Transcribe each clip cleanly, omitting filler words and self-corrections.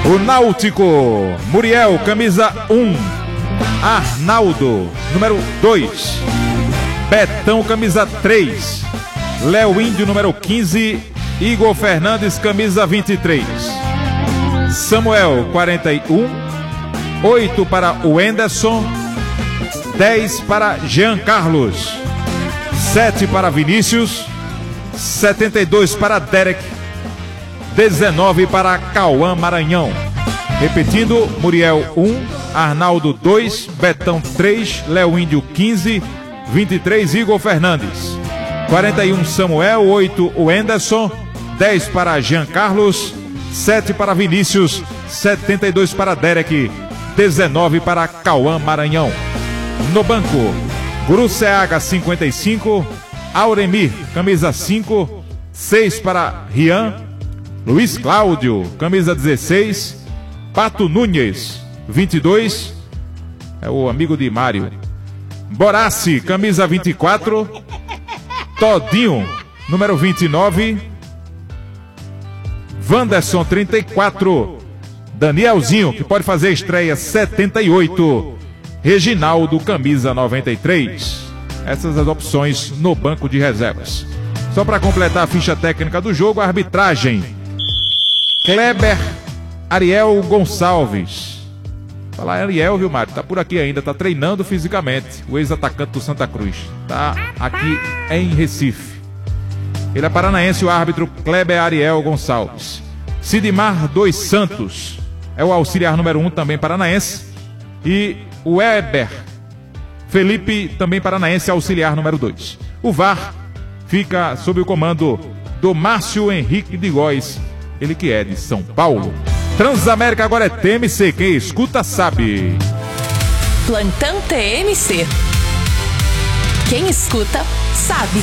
O Náutico, Muriel, camisa 1. Arnaldo, número 2. Betão, camisa 3. Léo Índio, número 15. Igor Fernandes, camisa 23. Samuel, 41. 8 para o Enderson. 10 para Jean Carlos. 7 para Vinícius. 72 para Derek. 19 para Cauã Maranhão. Repetindo, Muriel 1, Arnaldo 2, Betão 3, Léo Índio 15, 23 Igor Fernandes. 41 Samuel, 8 o Enderson, 10 para Jean Carlos, 7 para Vinícius, 72 para Derek, 19 para Cauã Maranhão. No banco, Gruceaga 55, Auremir, camisa 5, 6 para Rian, Luiz Cláudio, camisa 16, Pato Nunes, 22, é o amigo de Mário. Borassi, camisa 24, Todinho, número 29, Wanderson, 34, Danielzinho, que pode fazer estreia, 78, Reginaldo, camisa 93. Essas as opções no banco de reservas. Só para completar a ficha técnica do jogo, a arbitragem: Kleber Ariel Gonçalves. Falar Ariel, viu, Mário? Tá por aqui ainda, tá treinando fisicamente. O ex-atacante do Santa Cruz. Tá aqui em Recife. Ele é paranaense, o árbitro Kleber Ariel Gonçalves. Sidmar dos Santos é o auxiliar número 1, também paranaense. E o Weber Felipe, também paranaense, auxiliar número 2. O VAR fica sob o comando do Márcio Henrique de Góes, ele que é de São Paulo. Transamérica agora é TMC, quem escuta sabe. Plantão TMC. Quem escuta sabe.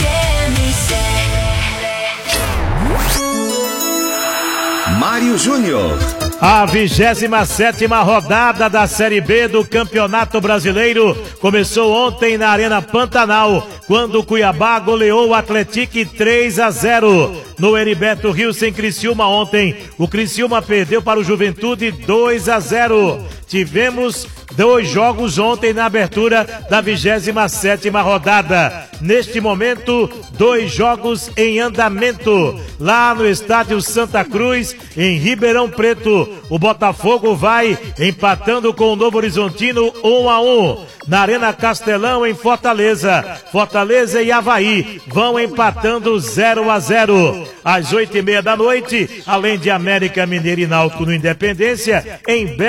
Mário Júnior. A 27ª rodada da Série B do Campeonato Brasileiro começou ontem na Arena Pantanal, quando o Cuiabá goleou o Atlético 3-0. No Heriberto Rilson, Criciúma ontem, o Criciúma perdeu para o Juventude 2-0. Tivemos 2 jogos ontem na abertura da 27ª rodada. Neste momento, 2 jogos em andamento. Lá no estádio Santa Cruz, em Ribeirão Preto, o Botafogo vai empatando com o Novo Horizontino 1-1. Na Arena Castelão, em Fortaleza, Fortaleza e Avaí vão empatando 0-0. Às 8h30 da noite, além de América Mineiro e Náutico no Independência, em